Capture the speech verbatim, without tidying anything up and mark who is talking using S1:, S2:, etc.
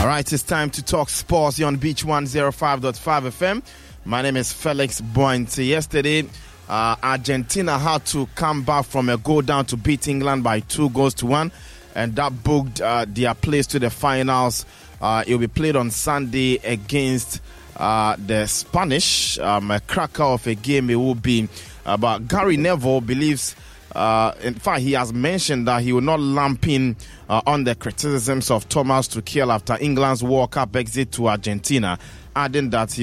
S1: All right, it's time to talk sports here on Beach one oh five point five F M. My name is Felix Bointe. Yesterday, uh, Argentina had to come back from a goal down to beat England by two goals to one, and that booked uh, their place to the finals. Uh, it will be played on Sunday against uh, the Spanish. Um, a cracker of a game it will be. Uh, but Gary Neville believes, uh, in fact, he has mentioned that he will not lump in uh, on the criticisms of Thomas Tuchel after England's World Cup exit to Argentina, adding that he